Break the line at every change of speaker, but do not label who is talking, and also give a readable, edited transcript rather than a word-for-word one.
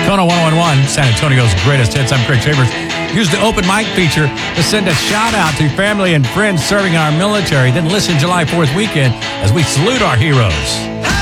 Tono 1011, San Antonio's greatest hits. I'm Craig Chambers. Use the open mic feature to send a shout out to family and friends serving in our military. Then listen July 4th weekend as we salute our heroes.